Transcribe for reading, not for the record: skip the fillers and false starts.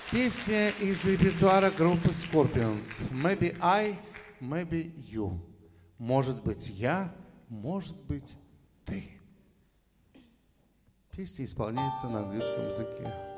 Песня из репертуара группы Scorpions. Maybe I, maybe you. Может быть я, может быть ты. Песня исполняется на английском языке.